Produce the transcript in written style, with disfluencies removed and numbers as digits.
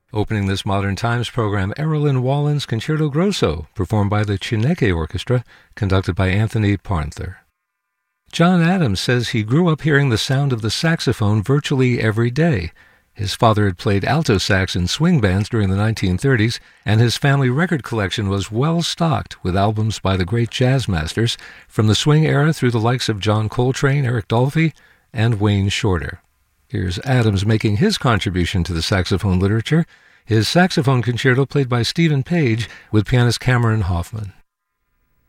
Opening this Modern Times program, Erilyn Wallen's Concerto Grosso, performed by the Chineke Orchestra, conducted by Anthony Parnther. John Adams says he grew up hearing the sound of the saxophone virtually every day. His father had played alto sax in swing bands during the 1930s, and his family record collection was well stocked with albums by the great jazz masters from the swing era through the likes of John Coltrane, Eric Dolphy, and Wayne Shorter. Here's Adams making his contribution to the saxophone literature, his saxophone concerto played by Stephen Page with pianist Cameron Hoffman.